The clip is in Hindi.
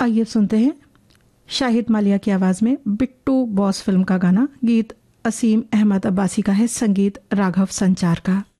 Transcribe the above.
आइए सुनते हैं शाहिद मालिया की आवाज़ में बिट्टू बॉस फिल्म का गाना। गीत असीम अहमद अब्बासी का है, संगीत राघव संचार का।